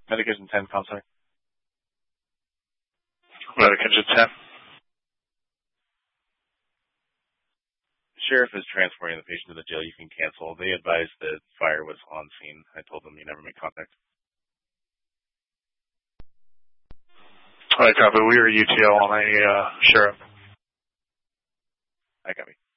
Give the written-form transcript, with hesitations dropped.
Medication 10, Comsec. Medication 10. Sheriff is transporting the patient to the jail. You can cancel. They advised that fire was on scene. I told them you never made contact. All right, copy. We are UTL on a sheriff. I copy.